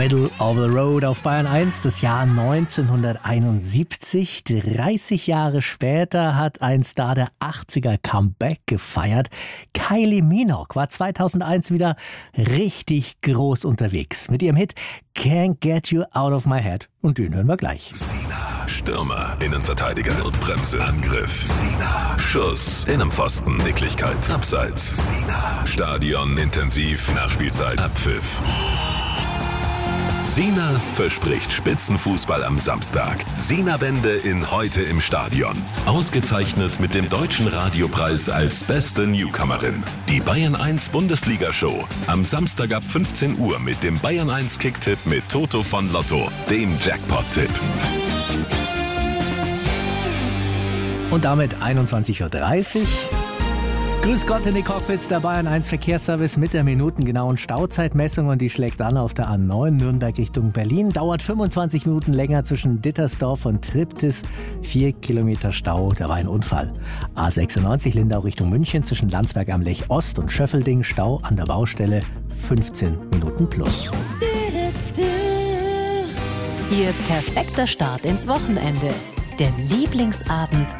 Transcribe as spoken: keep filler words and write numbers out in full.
Middle of the Road auf Bayern eins, das Jahr neunzehnhunderteinundsiebzig. dreißig Jahre später hat ein Star der achtziger Comeback gefeiert. Kylie Minogue war zweitausendeins wieder richtig groß unterwegs mit ihrem Hit Can't Get You Out of My Head. Und den hören wir gleich. Sina, Stürmer, Innenverteidiger, Notbremse, Angriff. Sina, Schuss, Innenpfosten, Nicklichkeit, Abseits. Sina, Stadion, intensiv, Nachspielzeit, Abpfiff. Sina verspricht Spitzenfußball am Samstag. Sina-Wende in Heute im Stadion. Ausgezeichnet mit dem Deutschen Radiopreis als beste Newcomerin. Die Bayern eins Bundesliga-Show. Am Samstag ab fünfzehn Uhr mit dem Bayern eins Kicktipp mit Toto von Lotto, dem Jackpot-Tipp. Und damit einundzwanzig Uhr dreißig. Grüß Gott in die Cockpits der Bayern eins Verkehrsservice mit der minutengenauen Stauzeitmessung, und die schlägt an auf der A neun Nürnberg Richtung Berlin. Dauert fünfundzwanzig Minuten länger zwischen Dittersdorf und Triptis. Vier Kilometer Stau, da war ein Unfall. A sechsundneunzig Lindau Richtung München zwischen Landsberg am Lech Ost und Schöffelding. Stau an der Baustelle fünfzehn Minuten plus. Ihr perfekter Start ins Wochenende. Der Lieblingsabend